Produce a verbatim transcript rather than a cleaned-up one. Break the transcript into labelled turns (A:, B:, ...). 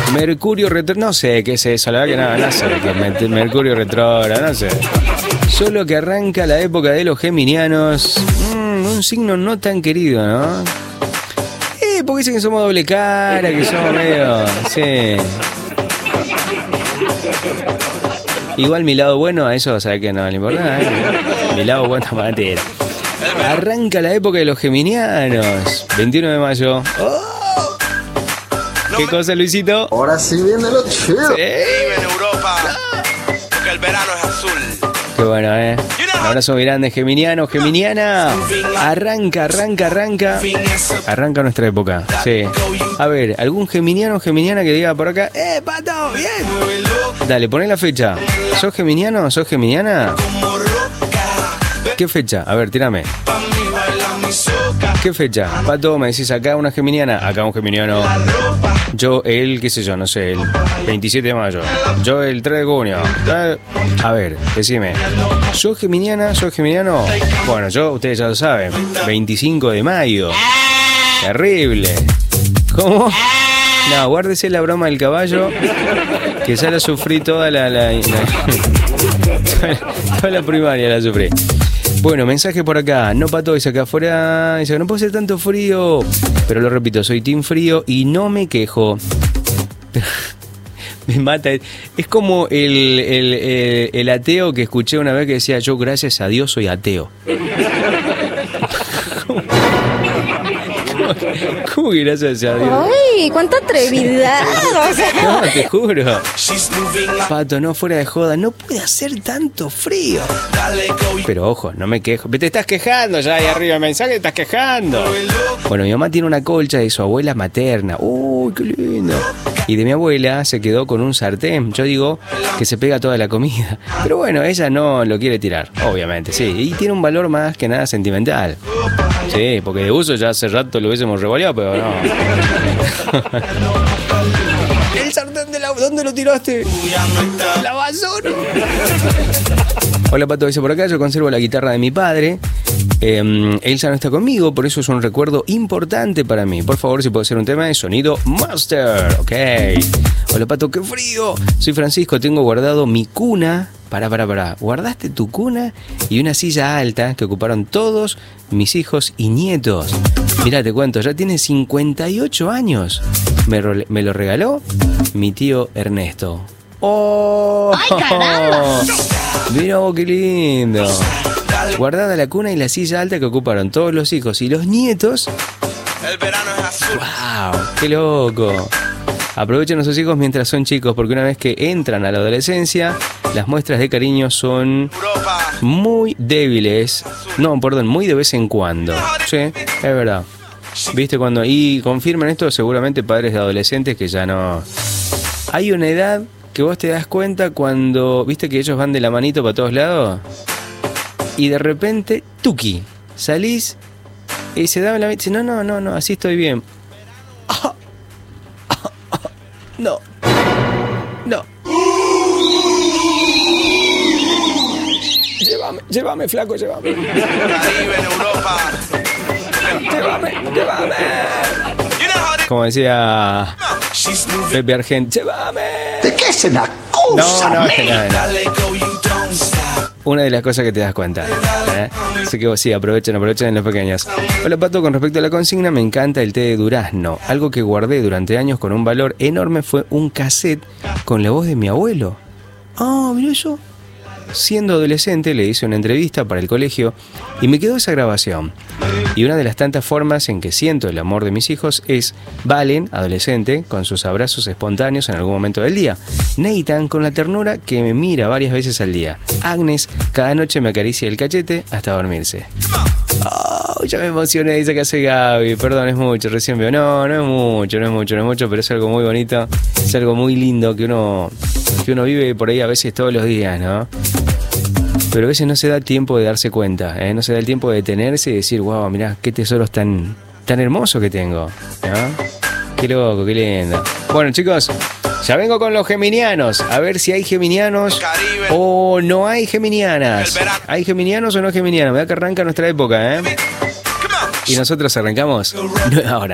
A: Mercurio retrógrado, no sé qué es eso, la verdad que no, no sé qué es Mercurio retrógrado, no sé. Solo que arranca la época de los geminianos, mm, un signo no tan querido, ¿no? Eh, porque dicen que somos doble cara, que somos medio, sí. Igual mi lado bueno, a eso, ¿sabes qué? No le importa, ¿eh? Mi lado bueno, matera. Arranca la época de los geminianos, veintiuno de mayo. ¡Oh! ¿Qué cosa, Luisito?
B: Ahora sí viene lo chido.
A: Sí.
C: Vive en Europa, porque el verano es azul.
A: Qué bueno, ¿eh? Un abrazo grande, geminiano, geminiana. Arranca, arranca, arranca. Arranca nuestra época, sí. A ver, algún geminiano, geminiana que diga por acá, ¡eh, pato, bien! Dale, poné la fecha. ¿Sos geminiano? ¿Sos geminiana? ¿Qué fecha? A ver, tírame. ¿Qué fecha? Pato, me decís acá una geminiana, acá un geminiano. Yo el, qué sé yo, no sé, el veintisiete de mayo. Yo el tres de junio. A ver, decime. ¿Sos geminiana? ¿Sos geminiano? Bueno, yo, ustedes ya lo saben. veinticinco de mayo. Terrible. ¿Cómo? No, guárdese la broma del caballo, que ya la sufrí toda la... la, la toda la primaria la sufrí. Bueno, mensaje por acá. No, Pato, dice acá afuera. Dice que no puede ser tanto frío. Pero lo repito, soy team frío y no me quejo. Me mata. Es como el, el, el, el ateo que escuché una vez que decía, yo gracias a Dios soy ateo. ¿Cómo que gracias a Dios?
D: ¡Ay, cuánta atrevidad! O sea,
A: no, te juro. Pato, no, fuera de joda, no puede hacer tanto frío. Pero ojo, no me quejo. Te estás quejando ya ahí arriba el mensaje, te estás quejando. Bueno, mi mamá tiene una colcha de su abuela materna. ¡Uy, qué lindo! Y de mi abuela se quedó con un sartén. Yo digo que se pega toda la comida. Pero bueno, ella no lo quiere tirar, obviamente, sí. Y tiene un valor más que nada sentimental. Sí, porque de uso ya hace rato lo hubiésemos revoleado, pero no. El sartén de la... ¿Dónde lo tiraste? La basura. Hola, Pato, dice por acá, yo conservo la guitarra de mi padre. Eh, él ya no está conmigo, por eso es un recuerdo importante para mí. Por favor, si puedo hacer un tema de sonido master. Ok. Hola, Pato, qué frío. Soy Francisco, tengo guardado mi cuna. Pará, pará, pará. Guardaste tu cuna y una silla alta que ocuparon todos mis hijos y nietos. Mirá, te cuento, ya tiene cincuenta y ocho años. Me, ro- me lo regaló mi tío Ernesto. ¡Oh!
D: ¡Ay, caramba!
A: Mirá vos, qué lindo. Guardada la cuna y la silla alta que ocuparon todos los hijos y los nietos.
C: El verano es azul.
A: ¡Wow! ¡Qué loco! Aprovechen a sus hijos mientras son chicos, porque una vez que entran a la adolescencia, las muestras de cariño son
C: Europa.
A: muy débiles. No, perdón, muy de vez en cuando. Sí, es verdad. ¿Viste cuando? Y confirman esto seguramente padres de adolescentes que ya no... Hay una edad que vos te das cuenta cuando... ¿Viste que ellos van de la manito para todos lados? Y de repente, tuki, salís y se da la... Dice, no, no, no, no, así estoy bien. Ah, ah, ah, no. No. Llévame, llévame, flaco, llévame.
C: Caribe en Europa.
A: Llévame, llévame. Como decía Pepe Argent, llévame.
B: ¿De qué se me
A: No,
B: acusa?
A: no, no, no. Una de las cosas que te das cuenta, ¿eh? Así que vos sí, aprovechen, aprovechen en los pequeños. Hola, Pato, con respecto a la consigna, me encanta el té de durazno. Algo que guardé durante años con un valor enorme fue un cassette con la voz de mi abuelo. Ah, mirá eso. Siendo adolescente le hice una entrevista para el colegio y me quedó esa grabación. Y una de las tantas formas en que siento el amor de mis hijos es Valen, adolescente, con sus abrazos espontáneos en algún momento del día. Nathan, con la ternura que me mira varias veces al día. Agnes, cada noche me acaricia el cachete hasta dormirse. Oh, ya me emocioné, dice que hace Gaby. Perdón, es mucho, recién veo. No, no es mucho, no es mucho, no es mucho, pero es algo muy bonito. Es algo muy lindo que uno, que uno vive por ahí a veces todos los días, ¿no? Pero a veces no se da tiempo de darse cuenta, ¿eh? No se da el tiempo de detenerse y decir, wow, mirá, qué tesoros tan, tan hermosos que tengo, ¿no? Qué loco, qué lindo. Bueno, chicos, ya vengo con los geminianos. A ver si hay geminianos o no hay geminianas. ¿Hay geminianos o no geminianos? Me da que arranca nuestra época, ¿eh? Y nosotros arrancamos ahora.